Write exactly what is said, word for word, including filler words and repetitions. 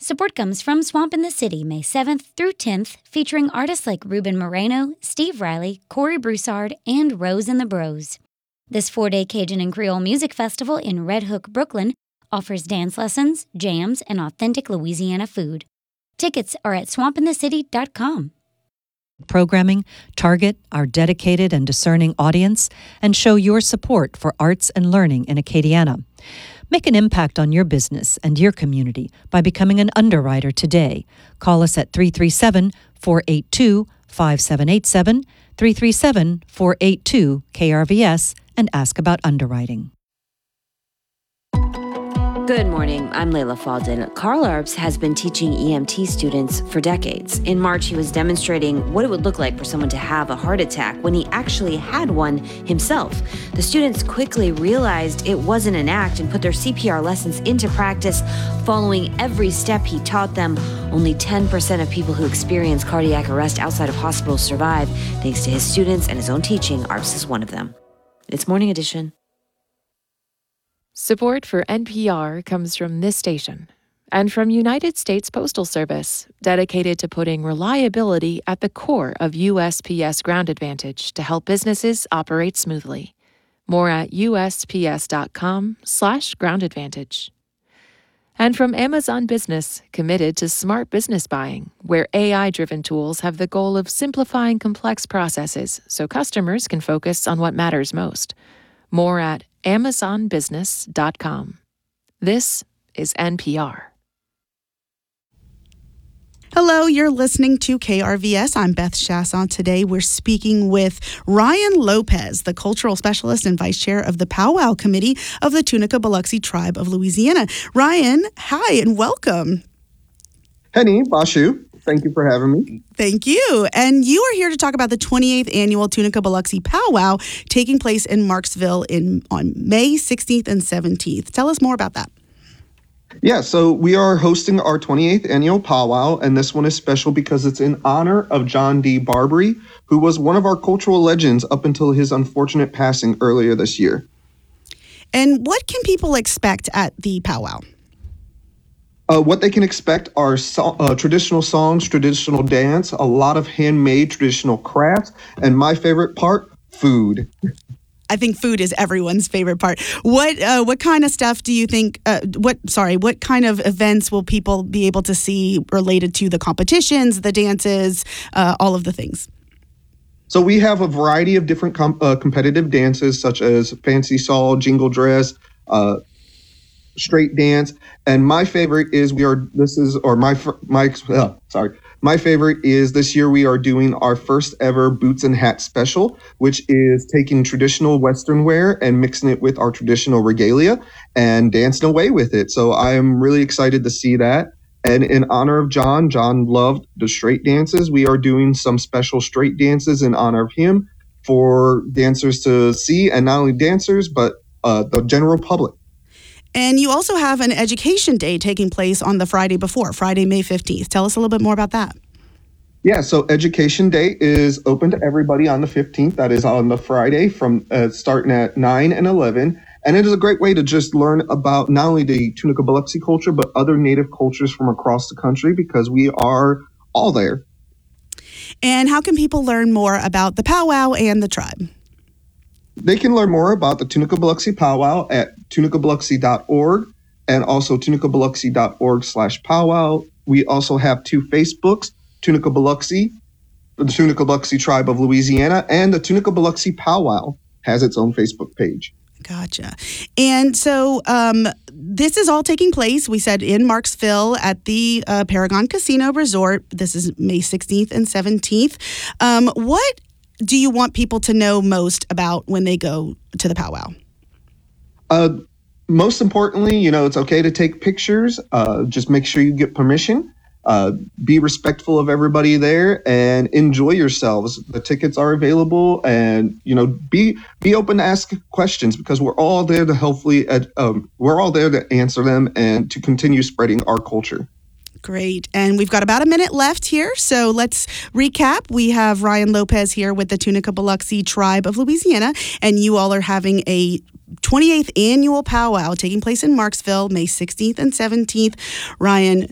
Support comes from Swamp in the City, May seventh through tenth, featuring artists like Ruben Moreno, Steve Riley, Corey Broussard, and Rose and the Bros. This four-day Cajun and Creole music festival in Red Hook, Brooklyn, offers dance lessons, jams, and authentic Louisiana food. Tickets are at swamp in the city dot com. Programming target our dedicated and discerning audience and show your support for arts and learning in Acadiana. Make an impact on your business and your community by becoming an underwriter today. Call us at three three seven, four eight two, five seven eight seven, three three seven, four eight two, K R V S, and ask about underwriting. Good morning, I'm Layla Falden. Carl Arbs has been teaching E M T students for decades. In March, he was demonstrating what it would look like for someone to have a heart attack when he actually had one himself. The students quickly realized it wasn't an act and put their C P R lessons into practice. Following every step he taught them, only ten percent of people who experience cardiac arrest outside of hospitals survive. Thanks to his students and his own teaching, Arbs is one of them. It's Morning Edition. Support for N P R comes from this station and from United States Postal Service, dedicated to putting reliability at the core of U S P S Ground Advantage to help businesses operate smoothly. More at U S P S dot com slash ground advantage. And from Amazon Business, committed to smart business buying, where A I-driven tools have the goal of simplifying complex processes so customers can focus on what matters most. More at amazon business dot com. This is N P R. Hello, you're listening to K R V S. I'm Beth Chasson. Today we're speaking with Ryan Lopez, the cultural specialist and vice chair of the Powwow Committee of the Tunica Biloxi Tribe of Louisiana. Ryan, hi and welcome. Henny, Bashu. Thank you for having me. Thank you. And you are here to talk about the twenty-eighth Annual Tunica Biloxi Powwow taking place in Marksville in on May sixteenth and seventeenth. Tell us more about that. Yeah, so we are hosting our twenty-eighth Annual Powwow, and this one is special because it's in honor of John D. Barbary, who was one of our cultural legends up until his unfortunate passing earlier this year. And what can people expect at the powwow? Uh, what they can expect are so, uh, traditional songs, traditional dance, a lot of handmade traditional crafts, and my favorite part, food. I think food is everyone's favorite part. What uh, what kind of stuff do you think, uh, what, sorry, what kind of events will people be able to see related to the competitions, the dances, uh, all of the things? So we have a variety of different com- uh, competitive dances, such as fancy saw, jingle dress, uh, straight dance, and my favorite is we are this is or my my uh, sorry my favorite is this year we are doing our first ever boots and hats special, which is taking traditional Western wear and mixing it with our traditional regalia and dancing away with it. So I am really excited to see that. And in honor of John, John loved the straight dances. We are doing some special straight dances in honor of him for dancers to see, and not only dancers but uh, the general public. And you also have an education day taking place on the Friday before, Friday, May fifteenth. Tell us a little bit more about that. Yeah, so Education Day is open to everybody on the fifteenth. That is on the Friday from uh, starting at nine and eleven. And it is a great way to just learn about not only the Tunica Biloxi culture, but other Native cultures from across the country, because we are all there. And how can people learn more about the powwow and the tribe? They can learn more about the Tunica Biloxi Powwow at tunica biloxi dot org and also tunica biloxi dot org slash powwow. We also have two Facebooks, Tunica Biloxi, the Tunica Biloxi Tribe of Louisiana, and the Tunica Biloxi Powwow has its own Facebook page. Gotcha. And so um, this is all taking place, we said, in Marksville at the uh, Paragon Casino Resort. This is May sixteenth and seventeenth. Um, what do you want people to know most about when they go to the powwow? Uh, most importantly, you know, it's okay to take pictures. Uh, just make sure you get permission. Uh, be respectful of everybody there and enjoy yourselves. The tickets are available, and you know, be be open to ask questions, because we're all there to hopefully uh, um, we're all there to answer them and to continue spreading our culture. Great. And we've got about a minute left here, so let's recap. We have Ryan Lopez here with the Tunica Biloxi Tribe of Louisiana, and you all are having a twenty-eighth annual powwow taking place in Marksville, May sixteenth and seventeenth. Ryan,